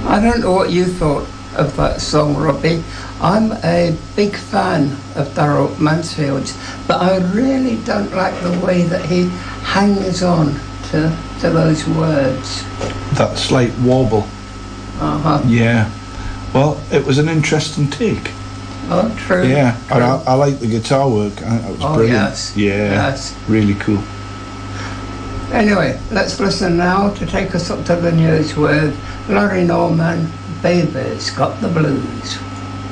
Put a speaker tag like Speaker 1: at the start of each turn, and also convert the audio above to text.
Speaker 1: I don't know what you thought of that song, Robbie. I'm a big fan of Daryl Mansfield's, but I really don't like the way that he hangs on to those words.
Speaker 2: That slight wobble.
Speaker 1: Uh-huh.
Speaker 2: Yeah. Well, it was an interesting take.
Speaker 1: Oh, true.
Speaker 2: Yeah,
Speaker 1: true.
Speaker 2: and I like the guitar work. I think it was brilliant.
Speaker 1: Yes.
Speaker 2: Yeah,
Speaker 1: Yes.
Speaker 2: really cool.
Speaker 1: Anyway, let's listen now to take us up to the news with Larry Norman, Baby's Got the Blues.